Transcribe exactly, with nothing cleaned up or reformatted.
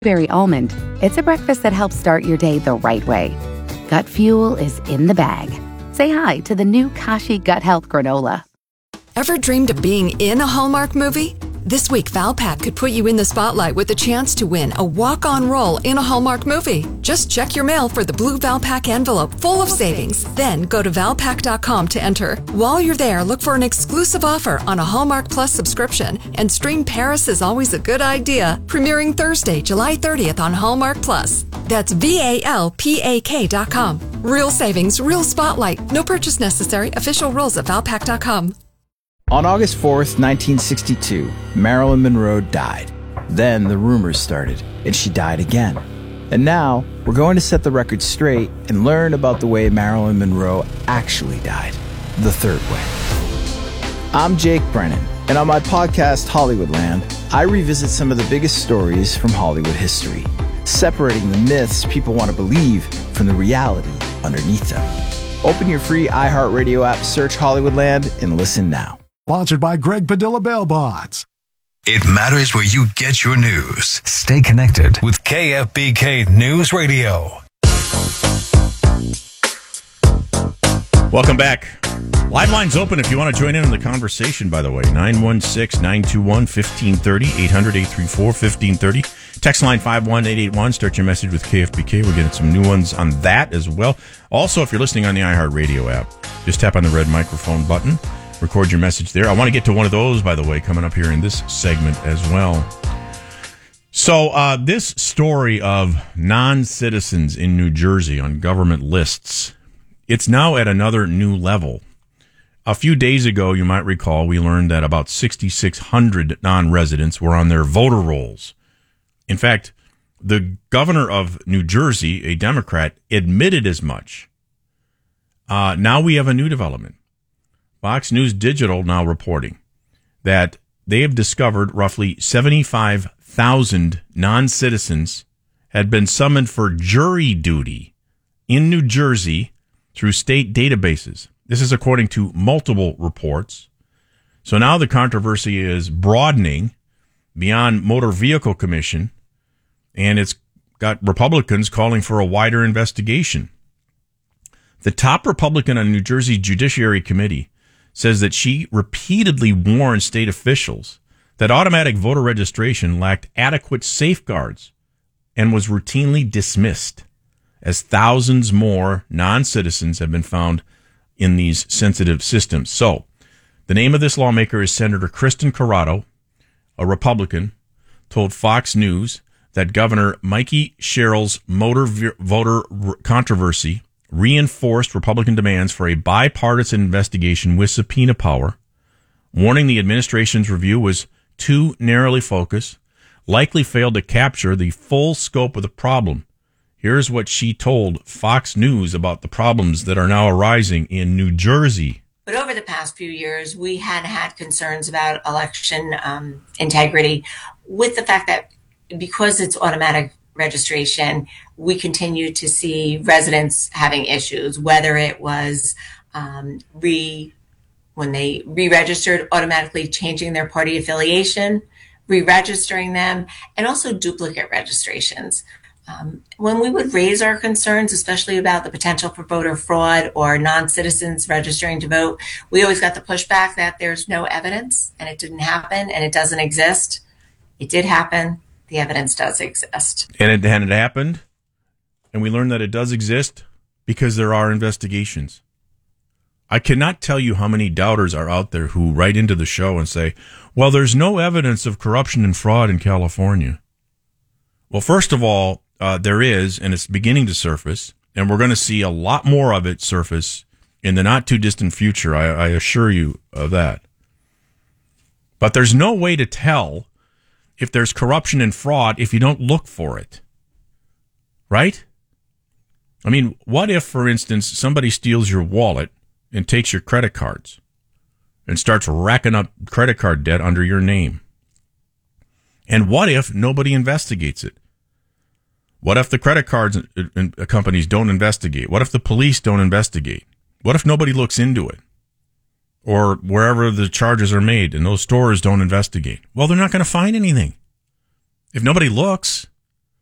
Berry almond, it's a breakfast that helps start your day the right way. Gut Fuel is in the bag. Say hi to the new Kashi Gut Health Granola. Ever dreamed of being in a Hallmark movie? This week, Valpak could put you in the spotlight with the chance to win a walk-on role in a Hallmark movie. Just check your mail for the blue Valpak envelope full of savings. Then go to valpak dot com to enter. While you're there, look for an exclusive offer on a Hallmark Plus subscription and stream Paris is Always a Good Idea, premiering Thursday, July thirtieth on Hallmark Plus. That's V A L P A K dot com. Real savings, real spotlight. No purchase necessary. Official rules at valpak dot com. On August fourth, nineteen sixty-two, Marilyn Monroe died. Then the rumors started, and she died again. And now, we're going to set the record straight and learn about the way Marilyn Monroe actually died, the third way. I'm Jake Brennan, and on my podcast, Hollywoodland, I revisit some of the biggest stories from Hollywood history, separating the myths people want to believe from the reality underneath them. Open your free iHeartRadio app, search Hollywoodland, and listen now. Sponsored by Greg Padilla Bail Bonds. It matters where you get your news. Stay connected with K F B K News Radio. Welcome back. Live lines open if you want to join in on the conversation, by the way. nine one six, nine two one, one five three zero, eight hundred, eight three four, one five three zero. Text line five one eight eight one. Start your message with K F B K. We're getting some new ones on that as well. Also, if you're listening on the iHeartRadio app, just tap on the red microphone button. Record your message there. I want to get to one of those, by the way, coming up here in this segment as well. So uh, this story of non-citizens in New Jersey on government lists, it's now at another new level. A few days ago, you might recall, we learned that about six thousand six hundred non-residents were on their voter rolls. In fact, the governor of New Jersey, a Democrat, admitted as much. Uh, now we have a new development. Fox News Digital now reporting that they have discovered roughly seventy-five thousand non-citizens had been summoned for jury duty in New Jersey through state databases. This is according to multiple reports. So now the controversy is broadening beyond Motor Vehicle Commission, and it's got Republicans calling for a wider investigation. The top Republican on New Jersey Judiciary Committee says that she repeatedly warned state officials that automatic voter registration lacked adequate safeguards and was routinely dismissed as thousands more non-citizens have been found in these sensitive systems. So, the name of this lawmaker is Senator Kristen Corrado, a Republican, told Fox News that Governor Mikey Sherrill's motor v- voter r- controversy reinforced Republican demands for a bipartisan investigation with subpoena power, warning the administration's review was too narrowly focused, likely failed to capture the full scope of the problem. Here's what she told Fox News about the problems that are now arising in New Jersey. But over the past few years, we had had concerns about election um, integrity with the fact that because it's automatic registration, we continue to see residents having issues, whether it was um, re when they re-registered, automatically changing their party affiliation, re-registering them, and also duplicate registrations. Um, when we would raise our concerns, especially about the potential for voter fraud or non-citizens registering to vote, we always got the pushback that there's no evidence and it didn't happen and it doesn't exist. It did happen. The evidence does exist. And it, and it happened, and we learned that it does exist because there are investigations. I cannot tell you how many doubters are out there who write into the show and say, well, there's no evidence of corruption and fraud in California. Well, first of all, uh, there is, and it's beginning to surface, and we're going to see a lot more of it surface in the not-too-distant future, I, I assure you of that. But there's no way to tell if there's corruption and fraud if you don't look for it. Right? I mean, what if, for instance, somebody steals your wallet and takes your credit cards and starts racking up credit card debt under your name? And what if nobody investigates it? What if the credit cards companies don't investigate? What if the police don't investigate? What if nobody looks into it? Or wherever the charges are made and those stores don't investigate? Well, they're not going to find anything. If nobody looks,